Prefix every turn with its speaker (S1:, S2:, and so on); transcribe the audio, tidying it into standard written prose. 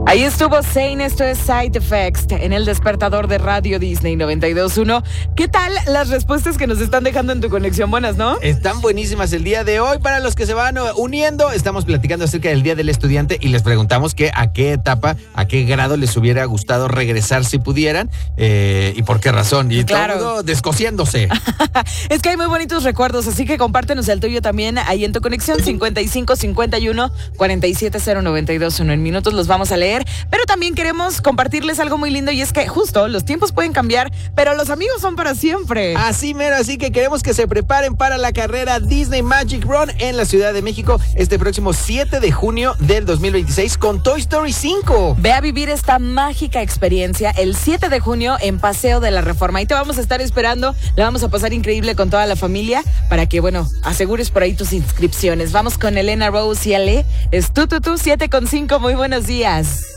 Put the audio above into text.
S1: Ahí estuvo Zayn, esto es Side Effects en el despertador de Radio Disney 92.1. ¿Qué tal las respuestas que nos están dejando en tu conexión? Buenas, ¿no?
S2: Están buenísimas el día de hoy. Para los que se van uniendo, estamos platicando acerca del Día del Estudiante y les preguntamos que a qué etapa, a qué grado les hubiera gustado regresar si pudieran y por qué razón. Y
S1: claro,
S2: todo el mundo descosiéndose.
S1: Es que hay muy bonitos recuerdos, así que compártenos el tuyo también ahí en tu conexión 5551-47092.1. En minutos los vamos a leer. Pero también queremos compartirles algo muy lindo y es que justo los tiempos pueden cambiar, pero los amigos son para siempre.
S2: Así mero, así que queremos que se preparen para la carrera Disney Magic Run en la Ciudad de México este próximo 7 de junio del 2026 con Toy Story 5.
S1: Ve a vivir esta mágica experiencia el 7 de junio en Paseo de la Reforma. Ahí te vamos a estar esperando, la vamos a pasar increíble con toda la familia para que, asegures por ahí tus inscripciones. Vamos con Elena Rose y Ale. Es tú, 7:5. Muy buenos días.